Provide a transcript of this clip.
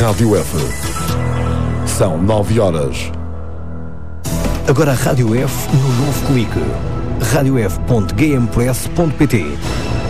Rádio F. São 9 horas. Agora a Rádio F no novo clique. radiof.gmpress.pt